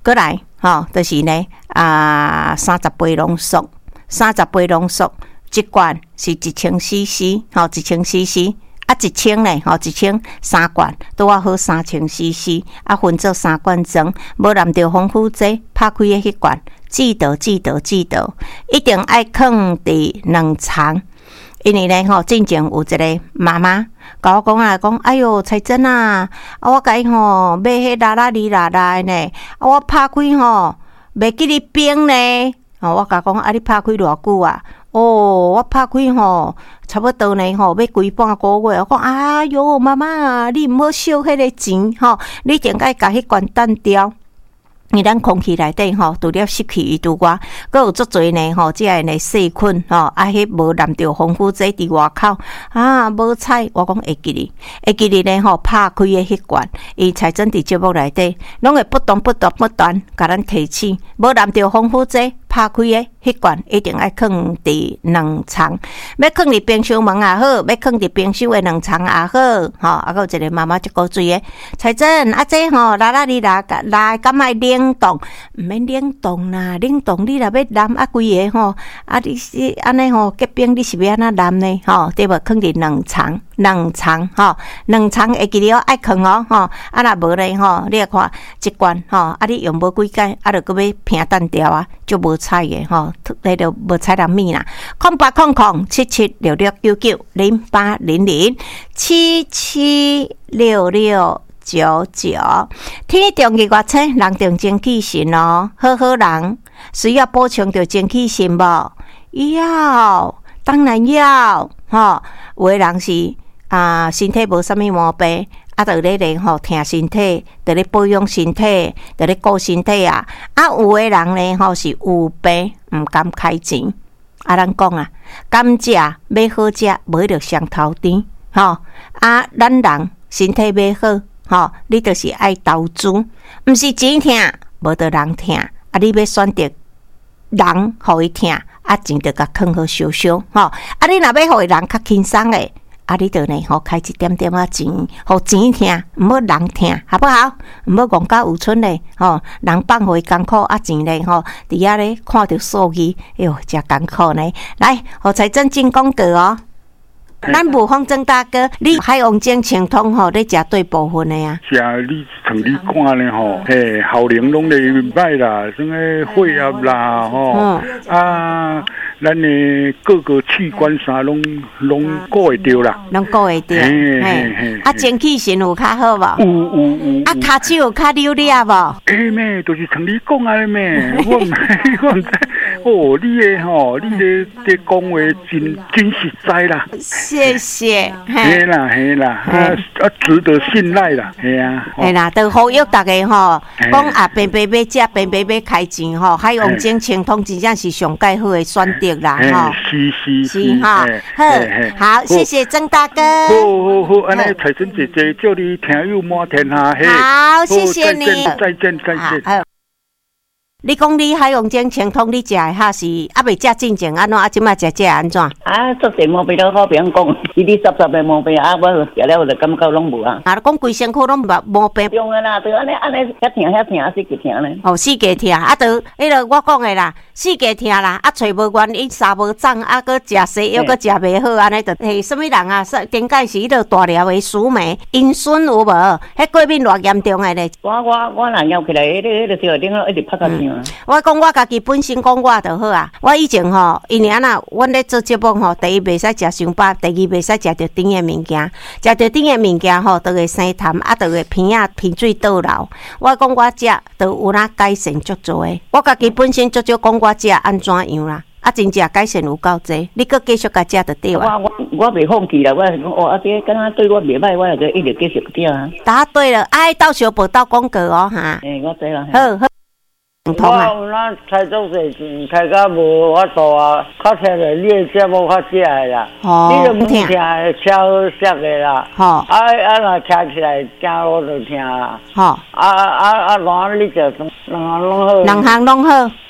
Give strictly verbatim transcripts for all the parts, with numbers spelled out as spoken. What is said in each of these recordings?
过来吼，就是呢啊三十杯浓缩，三十杯浓缩，一罐是一千 C C， 吼一千 C C。啊，一千咧，吼，一千三罐，拄啊好三千 C C， 啊分做三罐装，无淋着防腐剂，拍开的迄罐，记得记得记得，一定爱放伫冷藏。因为咧吼，之前有一个妈妈甲我讲啊，讲哎哟，彩珍啊，啊我甲伊吼买迄拉拉哩拉拉呢，啊我拍开吼，袂记哩冰呢，吼我甲讲啊，你拍开偌久啊？哦，我拍开吼，差不多呢吼，要规半个月。我讲哎哟，妈妈，你毋好烧迄个钱吼，你一定爱甲迄罐等掉。因为咱空气内底吼，除了湿气以除外，佮有足侪呢吼，即个呢细菌吼，啊，迄无淋着防腐剂伫外口啊，无彩。我讲会记哩，会记哩呢吼，拍开的迄罐，伊才真伫节目内底，拢会不断不断不断，甲咱提起，无淋着防腐剂。拍开的迄罐一定爱放伫冷藏，要放伫冰箱门也好，要放伫冰箱的冷藏也好，吼，啊，还有一个妈妈一个水的彩珍，啊，这吼拉拉哩拉拉，敢爱冷冻？毋免冷冻啦，冷冻你若要淋啊，规个吼，啊，你是安尼吼结冰，你是要安怎淋呢？吼，对无？放伫冷藏，冷藏吼，冷藏会记了爱放哦，吼，啊，若无咧吼，你看一罐吼，啊，你用无几摆，啊，著搁要平淡掉啊，就无。菜嘅吼，你就无菜人米啦。空八空空七七六六九九零八零零七七六六九九。天中嘅热天，人中精气神哦。好好人需要补充着精气神无？要，当然要。吼，有的人是啊，身体无啥物毛病。啊，就咧咧吼，疼身体，就咧保养身体，就咧顾身体啊。啊，有诶人咧吼是有病，毋敢开钱。啊，咱讲啊，甘食要好食，无着上头甜，吼。啊，咱人身体要好，吼，你就是爱投资，毋是钱疼，无着人疼。啊，你要选择人，互伊疼，啊，钱着甲藏好少少，吼。啊，你若要互伊人较轻松诶。啊，你着呢？吼，开一点点啊钱，互钱听，毋好人听，好不好？毋好讲到有春嘞，吼，人放互伊艰苦啊钱嘞，吼，伫遐咧看着数字，哎哟，真艰苦呢。来，互财政进广告哦。咱无方曾大哥，你海王精清通吼，咧食对部分的啊？ 是啊，你从你看咧吼，嘿，效能拢咧歹啦，什么血压啦，吼、嗯、啊，咱的各个器官啥拢拢顾会着啦， 拢顾会着。嘿，嘿啊，精气神有较好无？ 有有有。 啊，骹手有较溜溜无？ 诶咩，就是像你讲安尼咩，我唔我唔知。哦，你的吼，你的的讲话真真实在啦。 谢谢。 嘿啦嘿啦，啊啊，值得信赖啦，嘿啊。 嘿啦，都呼吁大家吼，讲啊，平平要食，平平要开钱吼，海王精清通真正是上介好的选择啦吼。 是是是哈，好，好，谢谢曾大哥。 好好好，安尼财神姐姐叫你听友满天下。 好，谢谢你。 再见再见。 你讲你海王精清通，你食的哈是啊未食进前安怎？啊，即摆食这安怎？ 啊，做些毛病都好别人讲，哩哩杂杂的毛病啊，我食了就感觉拢无啊。 啊，讲规身躯拢无毛病。 中啊啦，对安尼安尼遐疼遐疼，死个疼咧。 哦，死个疼，啊，就迄个我讲的啦，死个疼啦，啊，找无原因，三无长，啊，搁食西药，搁食袂好，安尼就嘿，什么人啊？说顶解是迄个大条的鼠眉阴孙有无？迄过敏偌严重的咧。 我我我若摇起来，迄个迄个小顶一直拍到疼。 我讲我家己本身讲我就好啊。我以前吼，因为安那，阮咧做节目吼，第一袂使食伤饱，第二袂使食着甜的物件，食着甜的物件吼，都会生痰，啊，都会鼻啊鼻水倒流。我讲我食，都有哪改善足多的。我家己本身足少讲我食安怎样啦。啊，真正改善有够济，你搁继续甲食就对啊。 我我我袂放弃啦，我是讲哦，啊这敢若对我袂歹，我就一直继续点啊。 答对了，哎，到时候报道广告哦哈。 诶，我知啦。 好好。 我咱台中市钱开甲无法度啊，较听着你的节目较食的啦。哦，你著唔听车好食的啦。吼，啊啊，若听起来正路就听啦。吼，啊啊啊，两你就两项拢好。 两项拢好。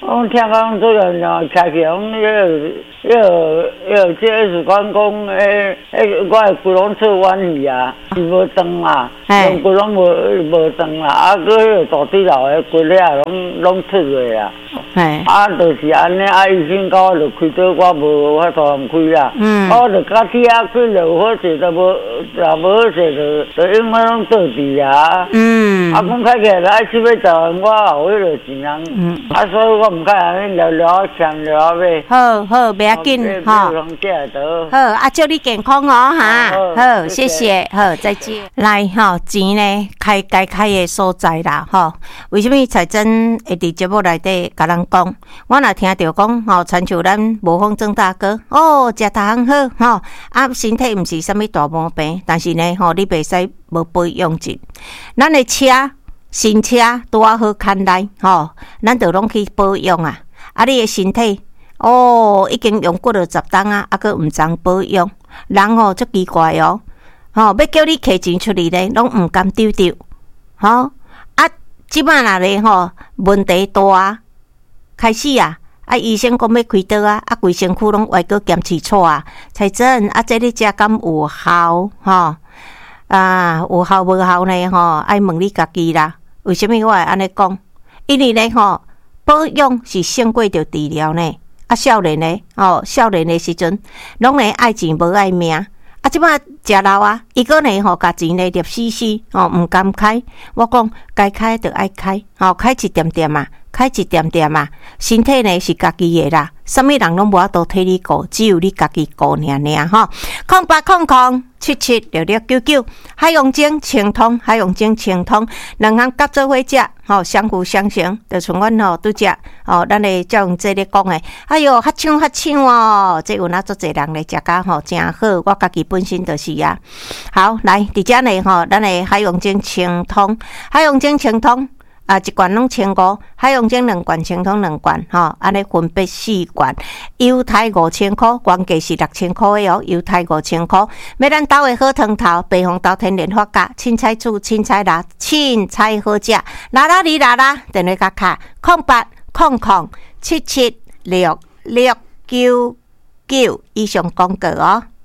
我听讲做人啊，开起讲迄个、迄个、迄个，即是讲讲，诶诶，我规拢出弯去啊，是无长啊，拢规拢无无长啊，啊，搁迄个大地老诶骨了，拢拢出来啊。哎，啊，就是安尼，啊，医生讲我就开刀，我无法度唔开啦。嗯，我就甲铁啊开了好势，都无，也无好势，就就永远拢倒地啊。嗯，啊，讲开起来爱七八十万，我有迄个钱啊。嗯，啊，所以我唔敢安尼聊聊强聊呗。 好好，不要紧哈。好，啊，祝你健康哦哈。好，谢谢，好，再见。来哈，钱呢开该开的所在啦哈。为什么财政会伫节目内底甲咱讲？我若听着讲吼，亲像咱无风郑大哥哦，食得很好吼，啊，身体毋是啥物大毛病，但是呢吼，你袂使无保养质。咱的车新车拄啊好看来吼，咱就拢去保养啊。啊，你的身体哦，已经用过了十档啊，啊，佫毋知保养，人吼足奇怪哦。吼，要叫你摕钱出去咧，拢毋敢丢丢。吼，啊，即摆若咧吼，问题大。开始啊！啊，医生讲要开刀啊！啊，规身躯拢歪个咸起错啊！才真啊，这你食敢有效吼？啊，有效无效呢？吼，爱问你家己啦。为什么我会安尼讲？因为呢，吼，保养是胜过着治疗呢。啊，少年呢，吼，少年的时阵，拢呢爱钱无爱命。啊，即摆食老啊，伊个呢吼，甲钱呢入死死，吼，毋敢开。我讲该开就爱开，吼，开一点点嘛。开一点点嘛，身体呢是家己的啦，什么人拢无法度替你顾，只有你家己顾尔尔吼。空八空空七七六六九九，海洋精清通，海洋精清通，两项合作伙食，吼相辅相成，就像阮吼拄则吼，咱的照用这咧讲的，哎哟，哈抢哈抢哦，这有哪足侪人咧食甲吼真好，我家己本身就是啊。好，来伫遮呢吼，咱的海洋精清通，海洋精清通。啊，一罐拢千五，海洋精两罐，清通两罐，吼，安尼分别四罐，犹太五千块，原价是六千块的哦，犹太五千块。买咱岛的好汤头，北方岛天然发价，凊彩煮，凊彩辣，凊彩好食，啦啦哩啦啦，电话卡卡，空八空空七七六六九九，以上广告哦。